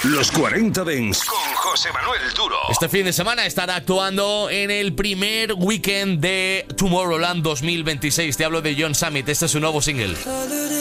Los 40 Dents con José Manuel Duro. Este fin de semana estará actuando en el primer weekend de Tomorrowland 2026. Te hablo de John Summit. Este es su nuevo single.